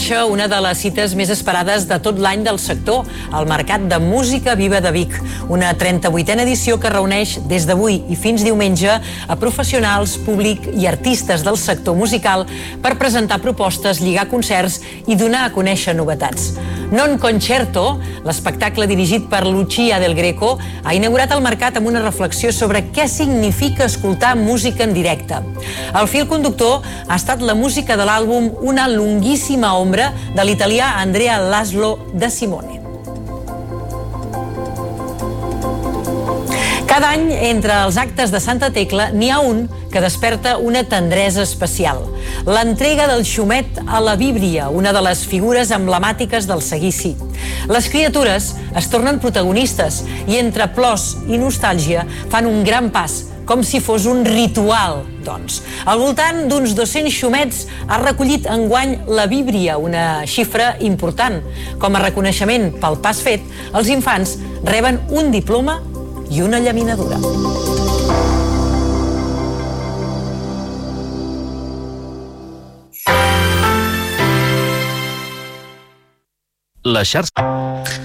néixer una de les cites més esperades de tot l'any del sector, el Mercat de Música Viva de Vic, una 38a edició que reuneix des d'avui i fins diumenge a professionals, públic i artistes del sector musical per presentar propostes, lligar concerts i donar a conèixer novetats. Non Concerto, l'espectacle dirigit per Lucia Del Greco, ha inaugurat el mercat amb una reflexió sobre què significa escoltar música en directe. El fil conductor ha estat la música de l'àlbum Una lunguíssima ombra de l'italià Andrea Laszlo de Simone. Cada any, entre els actes de Santa Tecla, n'hi ha un que desperta una tendresa especial. L'entrega del xumet a la víbria, una de les figures emblemàtiques del seguici. Les criatures es tornen protagonistes i entre plors i nostàlgia fan un gran pas, com si fos un ritual, doncs. Al voltant d'uns 200 xumets ha recollit enguany la víbria, una xifra important. Com a reconeixement pel pas fet, els infants reben un diploma i una llaminadura. La xarxa